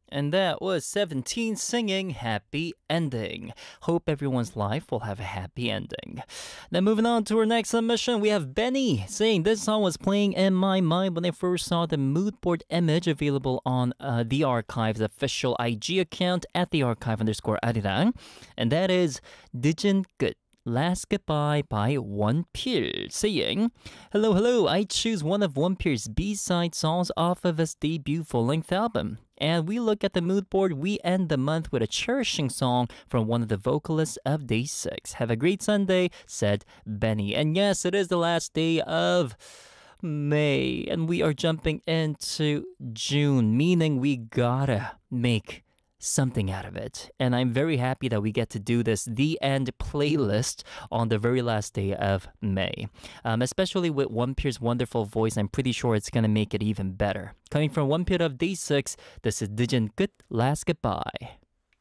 And that was 17 singing Happy Ending. Hope everyone's life will have a happy ending. Now, moving on to our next submission, we have Benny saying this song was playing in my mind when I first saw the mood board image available on The Archive's official IG account at thearchive_arirang. And that is Digin Good. Last Goodbye by Wonpil, saying, Hello, hello, I choose one of Wonpil's B-side songs off of his debut full-length album. And we look at the mood board, we end the month with a cherishing song from one of the vocalists of Day 6. Have a great Sunday, said Benny. And yes, it is the last day of May, and we are jumping into June, meaning we gotta make something out of it. And I'm very happy that we get to do this The End playlist on the very last day of May. Especially with Wonpil's wonderful voice, I'm pretty sure it's gonna make it even better. Coming from Wonpil of Day 6, this is Digin Good Last Goodbye.